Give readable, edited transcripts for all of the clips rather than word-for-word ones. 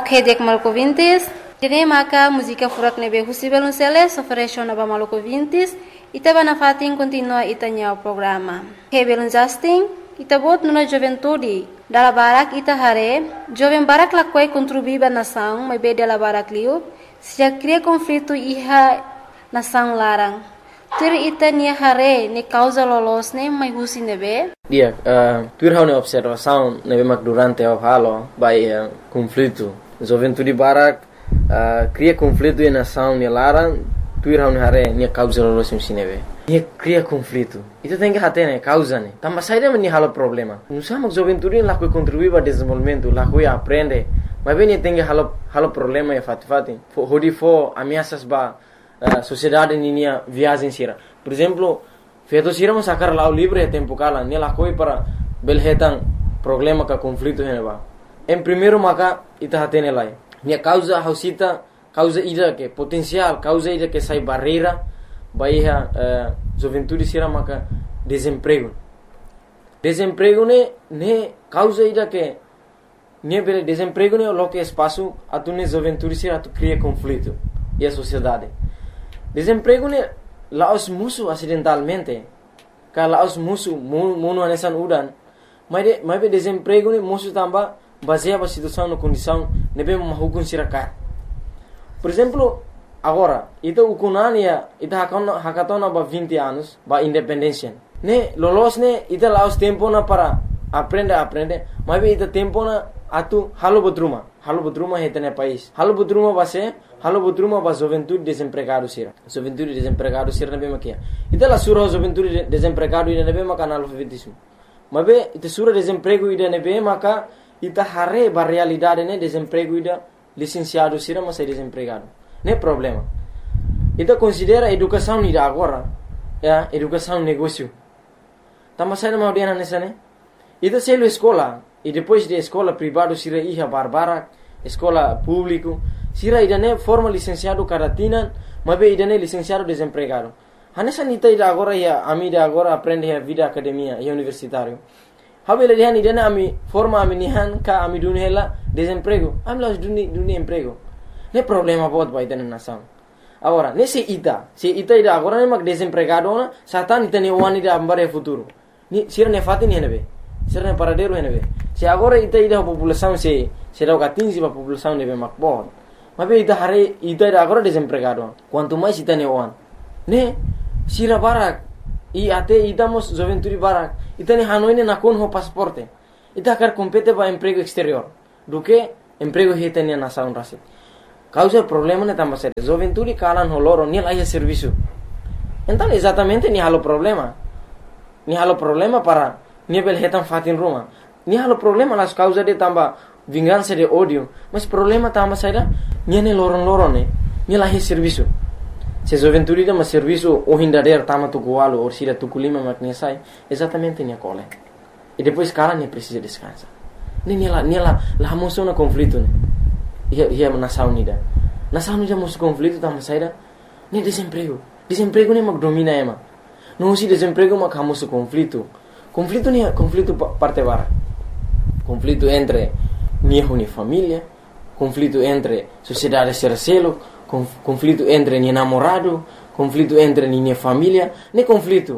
Ok, dek Maluco Vintes. Dene maka música furak nebe Husibel Nuceles oferece na ba Maluco Vintes. Ita ba na fatin continua itanya o programa. Hebelun Justin, ita bot nuna juventude. Dala barak ita hare, jovem barak lakwai contribuiba nação, mas be dala barak liu, se cria conflito iha nação larang. Tur ita ni hare ni causa lolos ne mai husi nebe. Dia, tur hau ne observação nebe mak durante o halo by conflito. Juventude barak cria conflito e nação ni larang, tur hau ne hare ni causa lolos nebe. Ni cria conflito. Ita tem que hate ne causa ne. Tamba saída ni halo problema. Nusa mak juventude la que contribui para desenvolvimento, la que aprende. Mas bem tem que halo problema e fati. Hodi fo ameaças ba sociedade ninia viagem sira. Por exemplo, feito sira mas sacar lá o livro é tempo cala, ne la coi para belhetan problema ka conflito heneba. Em primeiro maka ita hatene lai. Nia causa hausita, causa ida que potencial, causa ida que sai barreira, baia juventude sira maka desemprego. Desemprego ne causa ida que ne bele desemprego ne lo que espaço atune juventude sira tu cria conflito e a sociedade. Desemprego ne laos musuh acidentalmente. Ka laos musuh muno anesan udan. Mas be desemprego ne musuh tamba baseado a situação no condição nebe mahukun siraka. Por exemplo, agora, ita ukunania ita hakatona ba 20 anos ba independência. Ne lolos ne ita laos tempo na para aprende, mas be ita tempo na atu halo bodruma hetene país. Halo bodruma ba juventude desempregado sira. Juventude desempregado sira nebe makia. Ita la sura juventude desempregado ida nebe maka analfabetismo. Mabe ita sura desemprego ida nebe maka ita hare ba realidade ne desemprego ida licenciado sira mas é desempregado. Ne problema. Ita considera educação ida agora, educação negócio. Tama sai na audiana nessa ne. Ita selo escola e depois de escola privado sira iha barbara, escola público sira idane forma licenciado karatina, mabe idane licenciado desempregado. Hanessa nita ida agora ya amida agora aprende a vida academia e universitário. Habele dihan idane ami forma ami nihan ka ami dunhela desemprego. Amlas duni emprego. Ne problema bot ba idane nação. Agora, se ita ida agora ne mak desempregado na satan ita ne wani da ambare futuro. Ni sira ne fatin henebe. Sira ne paradero henebe. Se agora ita ida população se dá o 15 para população nebe mak bot. Mas ita hare ita ida agora desempregado. Quanto mais ita ne wan. Ne sira barak e até idamos juventude barak. Ita ne hanoi ne nakon ho pasaporte. Ita quer compete para emprego exterior. Do que emprego hita ne nação rasit. Causa problema ne tamba sério. Juventude kalan ho loro ni laia serviço. Então exatamente ni halo problema. Ni halo problema para ni belhetan fatin ruma. Ni halo problema las causa de tamba vingança de ódio, mas problema tamba saída niane loron ne ni lahi serviço. Se juventude mas serviço o hindader tama tu gualo ou sira tu kulima makne sai, exatamente ni cole. E depois cara ne precisa descansar. Ni la moção na conflito ne. Ia nação unida. Nação unida moção conflito tamba saída ni desemprego. Desemprego ne mak domina ema. Não se desemprego mak hamoso conflito. Conflito ni conflito parte bara. Conflito entre ni família, conflito entre sociedade sercelo, conflito entre ni namorado, conflito entre ni família, ne conflito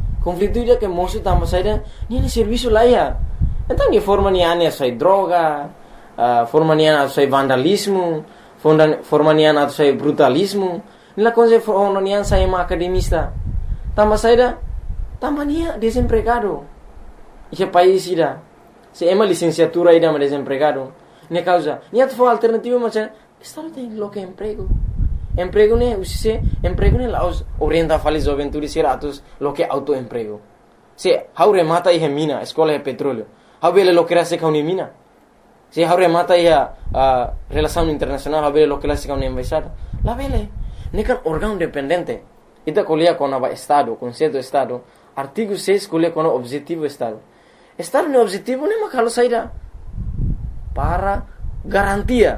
ida que moço tamba saída ni serviço lá ia. Então ni forma ni ane sai droga, forma ni ane sai vandalismo, forma ni ane sai brutalismo, ni la coisa forma ni ane sai ma academista. Tamba saída tamba ni desempregado. Ike país ida. Se ema licenciatura ida ma desempregado. Ne causa. Ni atfo alternativa macam estado tem lo que emprego. Emprego ne usise emprego ne laos orienta fali juventude siratus lo que autoemprego. Se haure mata ihe mina, escola é petróleo. Habele lo que se kauni mina. Se haure mata ia relação internacional, habele lo que se kauni embaixada. La vele. Ne kan órgão dependente. Ita colia com a estado, conceito estado. Artigo 6 colia com o objetivo estado. Estado no objetivo ne makalo saída para garantia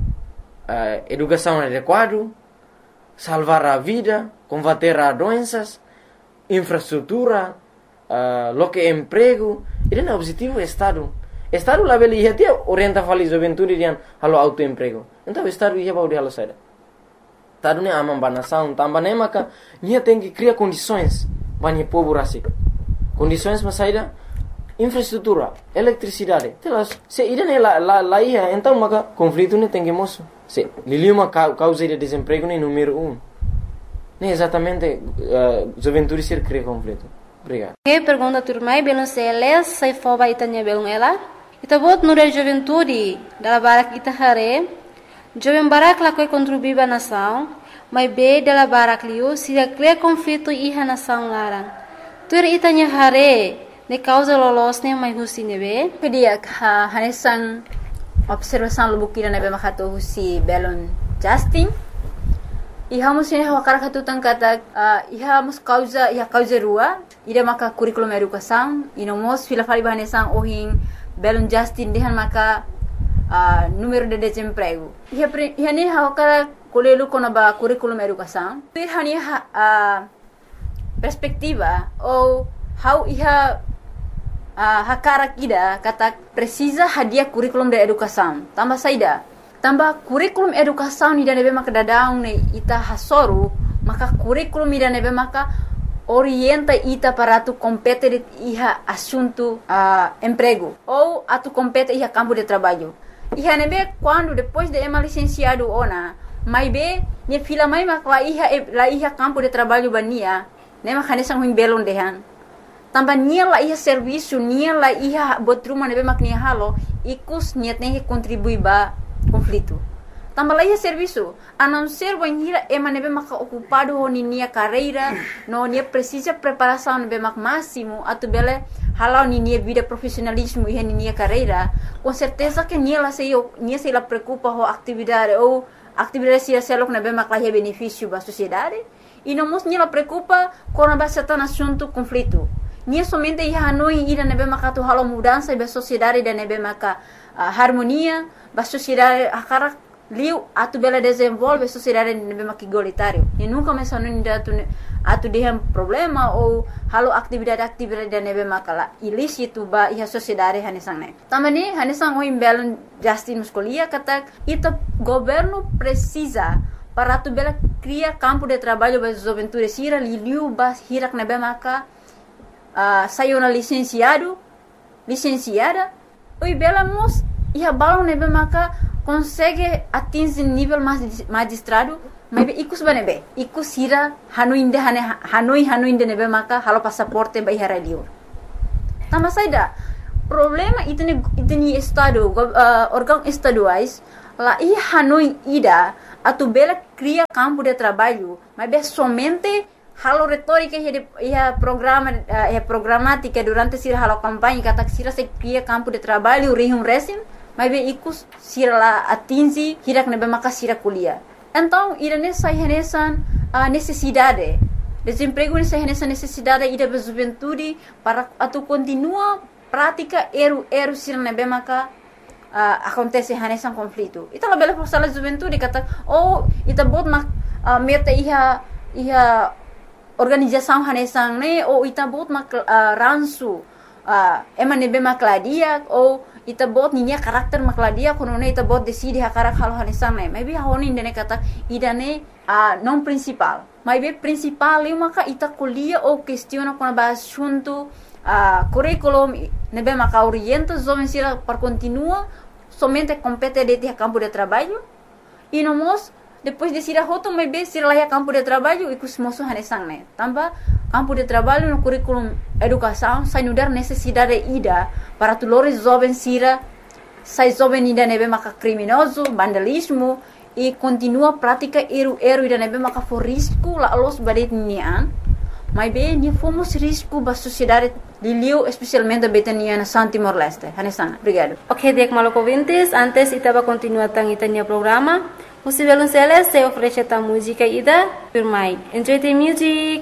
educação adequada, salvar a vida, combater as doenças, infraestrutura, lo que é emprego. Ele é o objetivo do Estado. Estado lá beli ia dia orienta fali juventude dian halo autoemprego. Então Estado ia baudi halo saída. Estado ne amam banação, tambah ne maka ia tem que criar condições bani povo rasik. Condições mas saída infraestrutura, eletricidade. Telas, se ida ne lá ia, então maka conflito ne tem que moço. Se lili uma causa de desemprego ne número 1. Ne exatamente juventude ser cria conflito. Obrigado. Que pergunta turmai belum seles sai foba itanya belum ela. Ita bot nura juventude dala barak ita hare. Jovem barak la koi contribui ba nação, mas be dala barak liu sida cria conflito iha nação larang. Tur itanya hare ne causa lolos ne mai husi nebe. Kedia hanesan observação lubukira nebe makato husi belon Justin. Iha musine hawakara katutang kata iha mus causa rua ida maka curriculum educação ino mos fila fali bahanesan ohin belon Justin dehan maka número de desemprego. Iha ne hawakara kolelu kono ba curriculum educação. Iha ne perspectiva ou how iha hakara kida kata precisa hadiah curriculum de educação. Tambah saida. Tambah kurikulum educação ida nebe maka dadaung ne ita hasoru maka kurikulum ida nebe maka orienta ita para tu compete iha assunto emprego ou atu compete iha campo de trabalho. Iha nebe quando depois de ema licenciado ona mai be ne fila mai maka la iha campo de trabalho bania ne maka nesang huing belon dehan. Tambah nia la iha serviço nia la iha botruma nebe maka nia halo ikus niat ne contribui ba conflito. Tambah lagi serviço, a não ser banhira ema nebe maka ocupado honi nia carreira, no nia precisa preparação nebe maka máximo, atu bele halau ni nia vida profissionalismo e nia carreira, com certeza que nia se la preocupa ho atividade ou atividade se selok nebe maka lá benefício ba sociedade, e não mos nia la preocupa com a certain assunto conflito. Nia somente ia hanoi ida nebe maka tu halau mudança ba sociedade da nebe maka harmonia ba sociedade akara liu atu bela desenvolve a sociedade nebe maka igualitário e nunca mais hanoi atu dehem problema ou halo atividade da nebe maka la ilícito ba iha sociedade hanesang ne tamani hanesang o imbelon Justin muscolia kata ita governo precisa para atu bela cria campo de trabalho ba juventude sira liu ba hirak nebe maka sayona licenciada oi bela mos iha balon nebe maka consegue atingir nível magistrado mas ikus banebe ikus hira hanoi inde nebe maka halo passaporte ba iha radio tambah saida problema itni estado órgão estaduais la iha hanoi ida atu bela cria campo de trabalho mas somente halo retórica ia programática durante sira halo campanha kata sira se cria campo de trabalho rihum resim mas ikus sira la atingi hirak nebe maka sira kuliah. Então irane sai hanesan necessidade desemprego ne sai hanesan necessidade ida ba juventude para atu continua prática eru sira nebe maka acontece hanesan conflito. Ita la bela forsala juventude kata ita bot meta iha organização hanesang ne ou ita bot ransu ema nebe makladia ou ita bot ninya karakter makladia kono ne ita bot decide hakarak halo hanesang ne maybe honi ne kata idane non principal maybe principal eu maka ita kuliah ou questiona kono ba assunto curriculum nebe maka orienta jovem sira para continua somente compete de campo de trabalho e no mos depois de sira hoto mai be sira lá campo de trabalho e kus moço hanesang ne tambah campo de trabalho no curriculum educação sai nudar necessidade ida para tulores jovem sira sai jovem ida nebe maka criminoso vandalismo e continua prática eru ida nebe maka for risco la los badet nian mai be ni fomos risco ba sociedade liliu especialmente betania na Timor Leste hanesang obrigado. Ok, dek maloko vintes antes itaba continua tang itania programa. Musivelun Celes se oferece ta música ida firmai. Enjoy the music.